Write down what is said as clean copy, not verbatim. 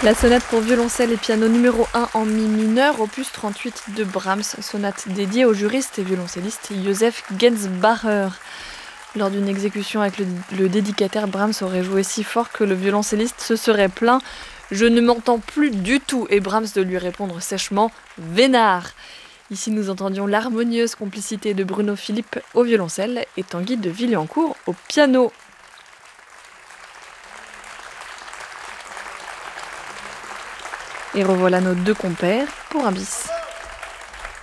La sonate pour violoncelle et piano numéro 1 en mi mineur, opus 38 de Brahms, sonate dédiée au juriste et violoncelliste Joseph Gensbacher. Lors d'une exécution avec le dédicataire, Brahms aurait joué si fort que le violoncelliste se serait plaint « Je ne m'entends plus du tout » et Brahms de lui répondre sèchement « Vénard ». Ici, nous entendions l'harmonieuse complicité de Bruno Philippe au violoncelle et Tanguy de Villancourt au piano. Et revoilà nos deux compères pour un bis.